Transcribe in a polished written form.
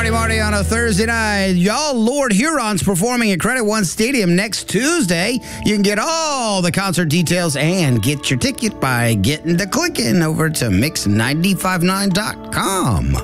Marty on a Thursday night. Y'all, Lord Huron's performing at Credit One Stadium next Tuesday. You can get all the concert details and get your ticket by getting the clicking over to Mix959.com.